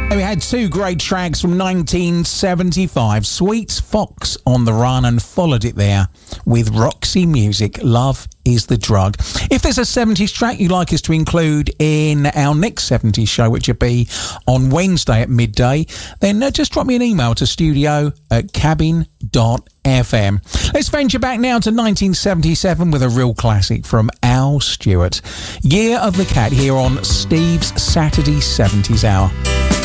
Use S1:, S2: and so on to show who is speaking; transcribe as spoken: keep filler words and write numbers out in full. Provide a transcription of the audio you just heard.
S1: We had two great tracks from nineteen seventy-five. Sweet Fox on the Run, and followed it there with Roxy Music, Love is the Drug. If there's a seventies track you'd like us to include in our next seventies show, which will be on Wednesday at midday, then uh, just drop me an email to studio at cabin dot f m. Let's venture back now to nineteen seventy-seven with a real classic from Al Stewart. Year of the Cat, here on Steve's Saturday seventies Hour.